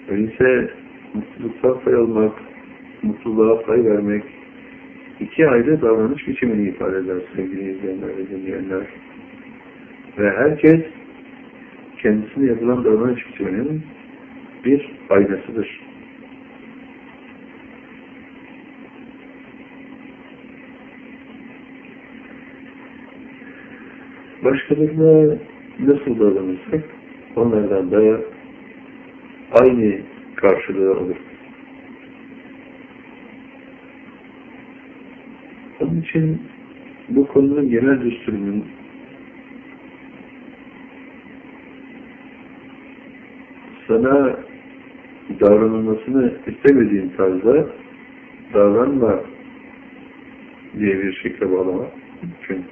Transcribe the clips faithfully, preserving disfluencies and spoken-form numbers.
Öyleyse mutluluktan pay almak, mutluluğa pay vermek iki ayrı davranış biçimini ifade eder sevgili izleyenler ve dinleyenler. Ve herkes kendisine yapılan davranış biçiminin bir aynasıdır. Başkalarına nasıl davranırsak onlardan da aynı karşılığı alır. Onun için bu konunun genel düsturunun sana davranılmasını istemediğin tarzda davranma diye bir şekle bağlamak mümkün.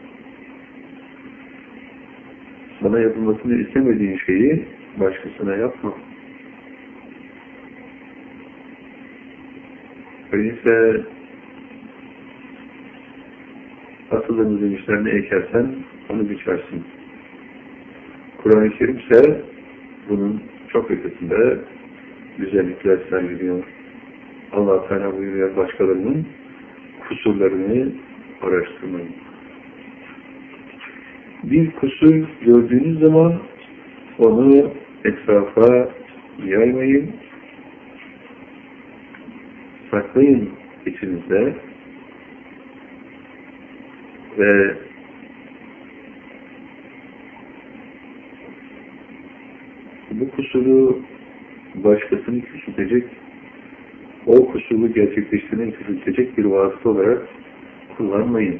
Sana yapılmasını istemediğin şeyi başkasına yapma. Öyleyse asıllarını demişler, ne ekersen onu biçersin. Kur'an-ı Kerim ise bunun çok ötesinde güzellikler sergiliyor. Allah Teala buyuruyor, başkalarının kusurlarını araştırmayın. Bir kusur gördüğünüz zaman onu etrafa yaymayın, saklayın içinizde ve bu kusuru başkasını küçültecek, o kusuru gerçekleştirmeyi küçültecek bir vasıta olarak kullanmayın.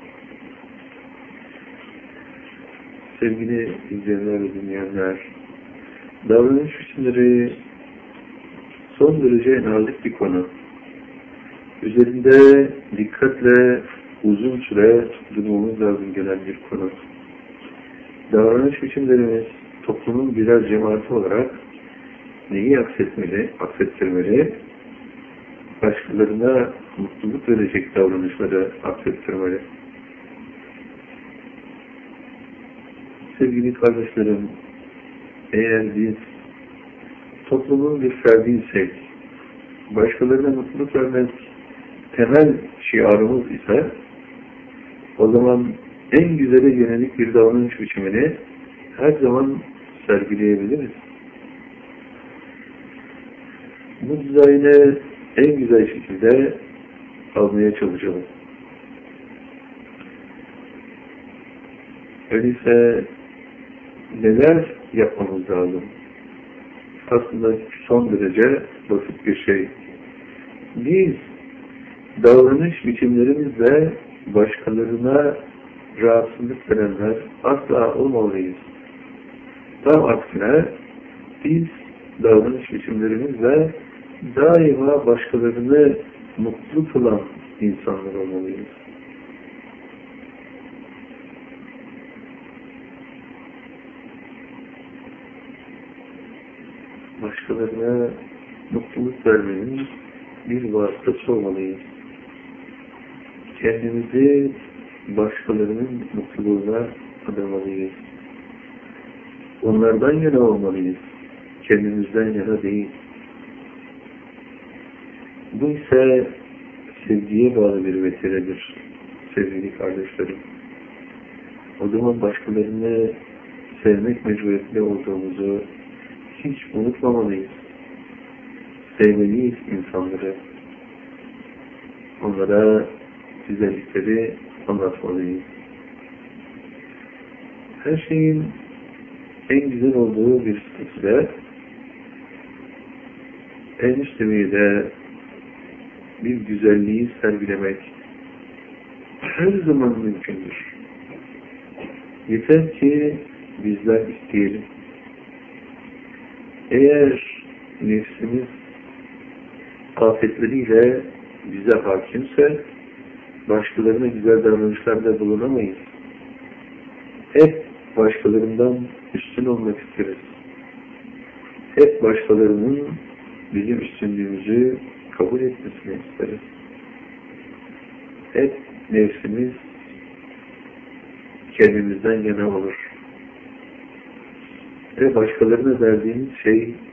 Sevgili izleyenler ve dinleyenler, davranış biçimleri son derece nazik bir konu. Üzerinde dikkatle uzun süre durmamız lazım gelen bir konu. Davranış biçimlerimiz toplumun birer cemaati olarak neyi aksetmeli, aksettirmeli, başkalarına mutluluk verecek davranışları aksettirmeli. Sevgili kardeşlerim, eğer biz toplumun bir ferdiysek, başkalarına mutluluk vermek temel şiarımız ise, o zaman en güzele yönelik bir davranış biçimini her zaman sergileyebiliriz. Bu dizaynı en güzel şekilde almaya çalışalım. Öyleyse neler yapmamız lazım? Aslında son derece basit bir şey. Biz davranış biçimlerimizle başkalarına rahatsızlık verenler asla olmamalıyız. Tam aksine biz davranış biçimlerimizle daima başkalarını mutlu kılan insanlar olmalıyız. Başkalarına mutluluk vermenin bir vasıtası olmalıyız. Kendimizi başkalarının mutluluğuna adamalıyız. Onlardan yana olmalıyız. Kendimizden yana değil. Bu ise sevgiye bağlı bir vesiledir sevgili kardeşlerim. O zaman başkalarını sevmek mecburiyetli olduğumuzu hiç unutmamalıyız. Sevmeliyiz insanları. Onlara güzellikleri anlatmalıyız. Her şeyin en güzel olduğu bir statüde en üst seviyede bir güzelliği sergilemek her zaman mümkündür. Yeter ki bizler isteyelim. Eğer nefsimiz afetleriyle bize hakimse başkalarına güzel davranışlarda bulunamayız. Hep başkalarından üstün olmak isteriz. Hep başkalarının bizim üstünlüğümüzü kabul etmesini isteriz. Hep nefsimiz kendimizden yana olur. Ve başkalarına verdiğimiz şey